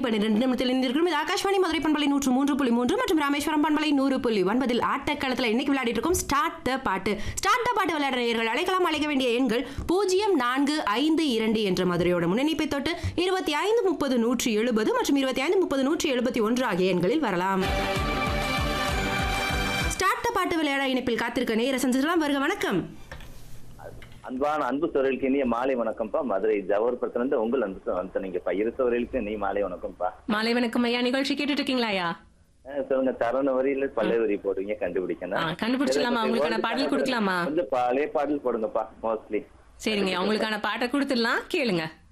12 நிமிடத்தில் இது ஆகாஷ்வாணி மதுரை பண்பலை 103.3 மற்றும் ராமேஸ்வரம் பண்பலை 100.9 ஆட்டக்களத்தில் இன்னைக்கு விளையாடிட்டு இருக்கோம் ஸ்டார்ட் த பாட்டு விளையாட நேயர்கள் அழைக்கலாம். அழைக்க வேண்டிய எண்கள் 0452 என்ற மதுரையோட முன்னணிப்பை தொட்டு 2530 170 மற்றும் 2530 171 ஆகிய எண்களில் வரலாம். ஸ்டார்ட் த பாட்டு விளையாட இணைப்பில் காத்திருக்க நேயரை சந்திக்கலாம். வருக வணக்கம். அன்பான அன்பு சோழர்களுக்கு இனிய மாலை வணக்கம்ப்பா. மதுரை ஜவஹர்புரத்துல இருந்து உங்கள் அன்பு வந்தனீங்கப்பா. இரு சோழர்களுக்கு நீ மாலை வணக்கம்ப்பா. மாலை வணக்கம் ஐயா. நிகழ்ச்சி கேட்டுட்டு இருக்கீங்களா ஐயா? சொல்லுங்க. தருண வரியில பழைய வரி போடுவீங்க, கண்டுபிடிக்கணும். கண்டுபிடிச்சலாமா? உங்களுக்கான பாடல் கொடுக்கலாமா? கொஞ்சம் பழைய பாடல் போடுங்கப்பா மோஸ்ட்லி. சரிங்க, உங்களுக்கான பாட்டை கொடுத்துடலாம், கேளுங்க.